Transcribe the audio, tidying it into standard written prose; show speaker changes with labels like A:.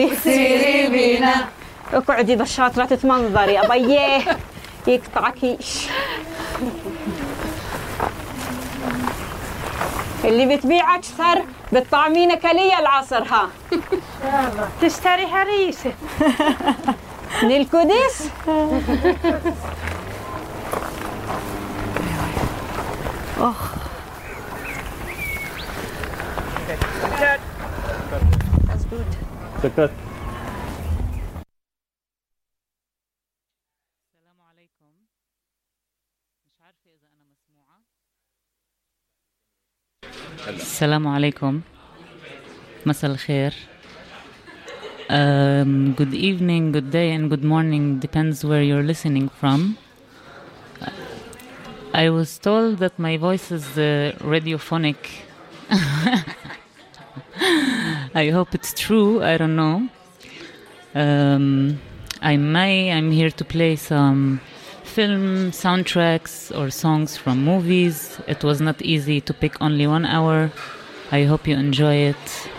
A: سيري بينا.
B: اقعدي بالشاطرة تتمنظري أبيه يقطعكيش. اللي بتبيع أكثر بتطعمينا كلية العصر ها.
C: تشتري هريسة
B: من القدس.
C: That's good.
D: سكت.
E: السلام عليكم. مش عارفة إذا أنا مسموعة. السلام عليكم. مساء الخير. Good evening, good day, and good morning, depends where you're listening from. I was told that my voice is radiophonic. I hope it's true, I don't know. I'm here to play some film soundtracks or songs from movies. It was not easy to pick only 1 hour. I hope you enjoy it.